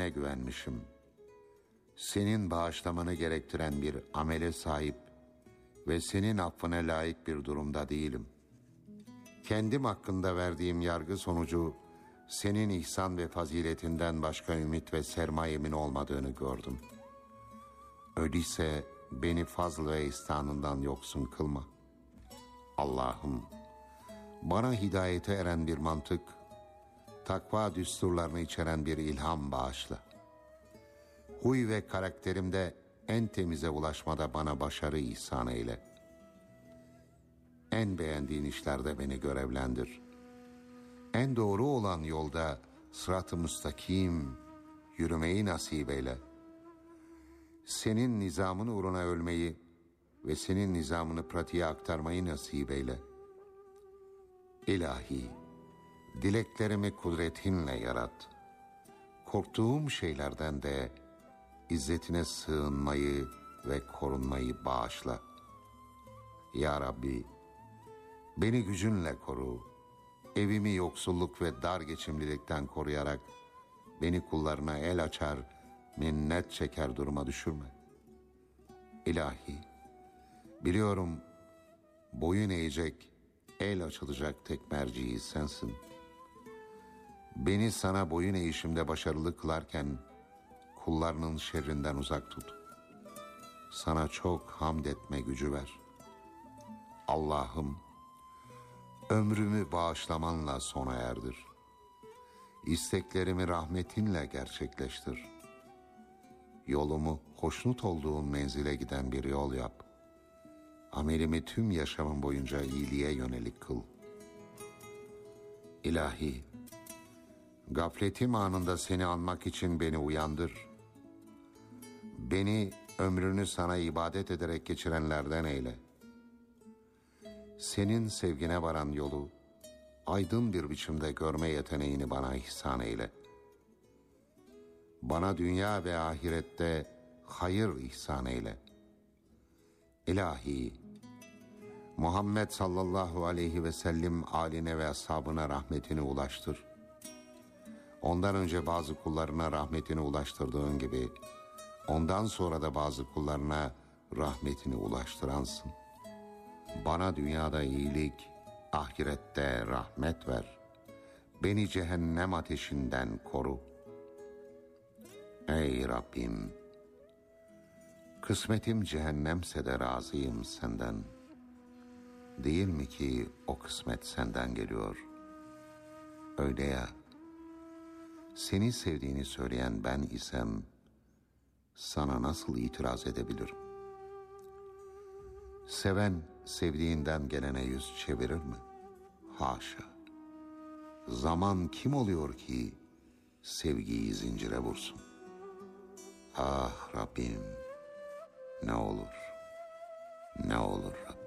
nimetlerine güvenmişim. Senin bağışlamanı gerektiren bir amele sahip ve senin affına layık bir durumda değilim. Kendim hakkında verdiğim yargı sonucu senin ihsan ve faziletinden başka ümit ve sermayemin olmadığını gördüm. Öyleyse beni fazl ve ihsanından yoksun kılma. Allah'ım, bana hidayete eren bir mantık, takva düsturlarını içeren bir ilham bağışla. Huy ve karakterimde en temize ulaşmada bana başarı ihsan eyle. En beğendiğin işlerde beni görevlendir. En doğru olan yolda sırat-ı müstakim yürümeyi nasip eyle. Senin nizamın uğruna ölmeyi ve senin nizamını pratiğe aktarmayı nasip eyle. İlahi, dileklerimi kudretinle yarat. Korktuğum şeylerden de İzzetine sığınmayı ve korunmayı bağışla. Ya Rabbi, beni gücünle koru. Evimi yoksulluk ve dar geçimlilikten koruyarak beni kullarına el açar, minnet çeker duruma düşürme. İlahi, biliyorum boyun eğecek, el açılacak tek merciği sensin. Beni sana boyun eğişimde başarılı kılarken kullarının şerrinden uzak tut. Sana çok hamd etme gücü ver. Allah'ım, ömrümü bağışlamanla sona erdir. İsteklerimi rahmetinle gerçekleştir. Yolumu hoşnut olduğun menzile giden bir yol yap. Amelimi tüm yaşamım boyunca iyiliğe yönelik kıl. İlahi, gafletim anında seni anmak için beni uyandır. Beni ömrünü sana ibadet ederek geçirenlerden eyle. Senin sevgine varan yolu aydın bir biçimde görme yeteneğini bana ihsan eyle. Bana dünya ve ahirette hayır ihsan eyle. İlahi, Muhammed sallallahu aleyhi ve sellem âline ve ashabına rahmetini ulaştır. Ondan önce bazı kullarına rahmetini ulaştırdığın gibi ondan sonra da bazı kullarına rahmetini ulaştıransın. Bana dünyada iyilik, ahirette rahmet ver. Beni cehennem ateşinden koru. Ey Rabbim, kısmetim cehennemse de razıyım senden. Değil mi ki o kısmet senden geliyor? Öyle ya, seni sevdiğini söyleyen ben isem sana nasıl itiraz edebilirim? Seven sevdiğinden gelene yüz çevirir mi? Haşa! Zaman kim oluyor ki sevgiyi zincire vursun? Ah Rabbim, ne olur, ne olur Rabbim.